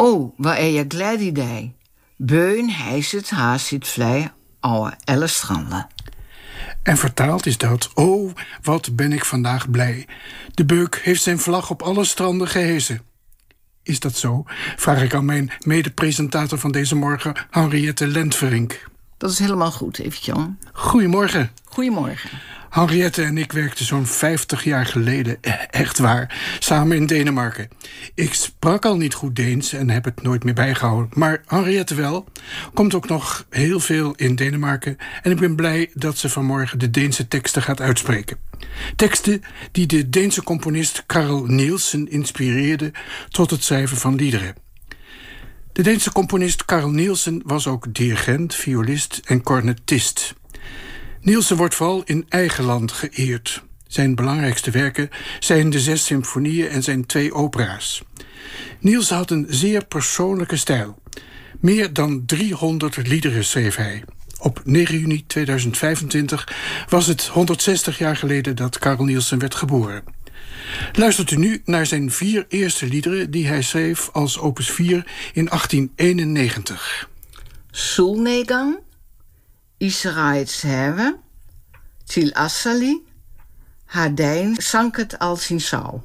Oh, waar er je glad idee. Beun hijst haast zit vlei ouwe elle stranden. En vertaald is dat: oh, wat ben ik vandaag blij. De beuk heeft zijn vlag op alle stranden gehezen. Is dat zo? Vraag ik aan mijn mede-presentator van deze morgen, Henriette Lentverink. Dat is helemaal goed, Evert-Jan. Goedemorgen. Goedemorgen. Henriette en ik werkten zo'n 50 jaar geleden, echt waar, samen in Denemarken. Ik sprak al niet goed Deens en heb het nooit meer bijgehouden. Maar Henriette wel, komt ook nog heel veel in Denemarken. En ik ben blij dat ze vanmorgen de Deense teksten gaat uitspreken. Teksten die de Deense componist Carl Nielsen inspireerden tot het schrijven van liederen. De Deense componist Carl Nielsen was ook dirigent, violist en cornetist. Nielsen wordt vooral in eigen land geëerd. Zijn belangrijkste werken zijn de 6 symfonieën en zijn 2 opera's. Nielsen had een zeer persoonlijke stijl. Meer dan 300 liederen schreef hij. Op 9 juni 2025 was het 160 jaar geleden dat Carl Nielsen werd geboren. Luistert u nu naar zijn 4 eerste liederen die hij schreef als opus 4 in 1891. Solnedgang, Israëls have, til Assali, Hardijn sanket als in zou.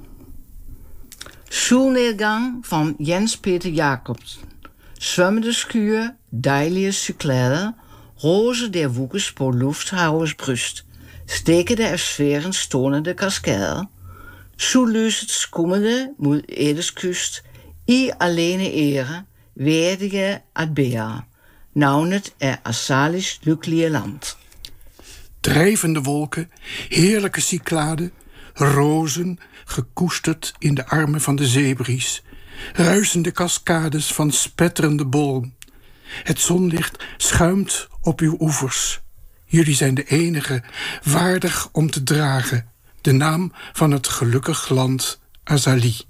Solnedgang van Jens-Peter Jacobs. Zwemmende skuur, deilige cyclade, roze der woekes på lufthavens brust, stekende er sferen stonende kaskade, soellyset skummende mod Edeskust, i alene ere, werdige adbea, nauwnet er Assalis lykkelige land. Drijvende wolken, heerlijke cycladen, rozen gekoesterd in de armen van de zeebries, ruisende cascades van spetterende bollen. Het zonlicht schuimt op uw oevers. Jullie zijn de enige waardig om te dragen de naam van het gelukkig land Azali.